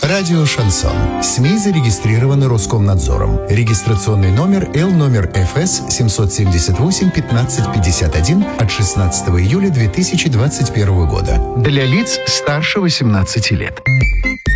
Радио «Шансон». СМИ зарегистрированы Роскомнадзором. Регистрационный номер Л номер ФС 778 1551 от 16 июля 2021 года. Для лиц старше 18 лет.